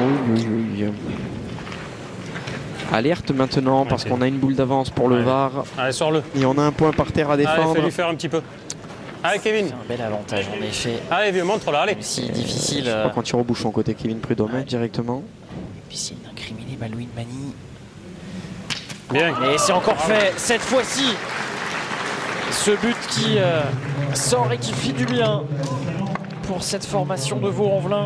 Oui. Alerte maintenant parce qu'on a une boule d'avance pour le VAR. Allez, sors-le. Et on a un point par terre à défendre. Allez, fais-lui faire un petit peu. Allez, Kevin. C'est un bel avantage en effet. Allez, vieux, montre-le, allez. Si difficile. Je crois qu'on tire au bouchon côté Kevin Prudhomme directement. Difficile d'incriminer Malouine Mani. Bien. Mais c'est encore fait cette fois-ci. Ce but qui sort et qui fait du bien pour cette formation de Vaux-en-Velin.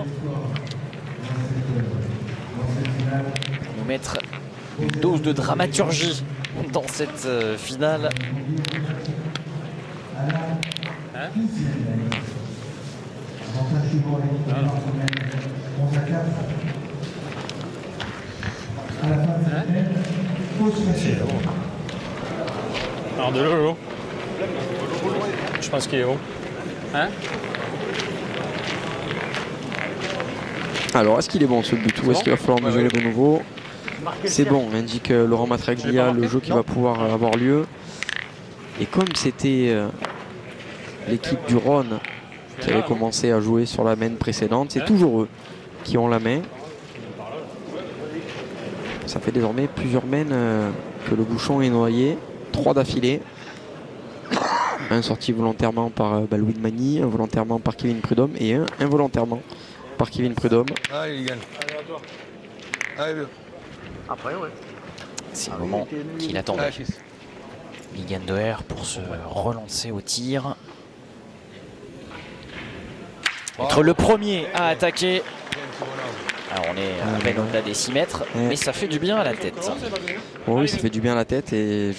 Nous mettre une dose de dramaturgie dans cette finale. Hein? Alors de l'eau. Je pense qu'il est haut. Hein? Alors, est-ce qu'il est bon ce but ou est-ce qu'il va falloir mesurer de nouveau? C'est bon, indique Laurent Matraglia, le jeu qui va pouvoir avoir lieu. Et comme c'était l'équipe du Rhône qui avait commencé à jouer sur la main précédente, c'est toujours eux qui ont la main. Ça fait désormais plusieurs mains que le bouchon est noyé. 3 d'affilée. Un sorti volontairement par Louis de Magny, involontairement par Kevin Prudhomme et un involontairement par Kevin Prudhomme. Allez, il gagne. Allez, Après, ouais. C'est le moment qu'il attendait. Ligan Deher pour se relancer au tir. Être le premier à attaquer. Alors on est à peine au-delà des 6 mètres, mais ça fait du bien à la tête. Oui, ça fait du bien à la tête et